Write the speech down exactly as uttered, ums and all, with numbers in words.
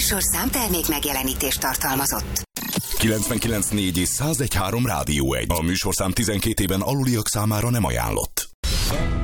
műsorszám termék megjelenítést tartalmazott. kilencvenkilenc négy és száz egy három Rádió egy. A műsorszám tizenkét éven aluliak számára nem ajánlott.